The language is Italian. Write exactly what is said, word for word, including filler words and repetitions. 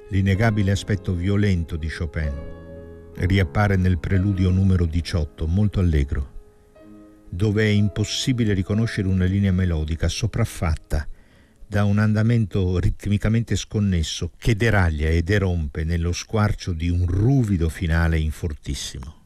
L'innegabile aspetto violento di Chopin riappare nel preludio numero diciotto, molto allegro, dove è impossibile riconoscere una linea melodica sopraffatta da un andamento ritmicamente sconnesso che deraglia ed erompe nello squarcio di un ruvido finale in fortissimo.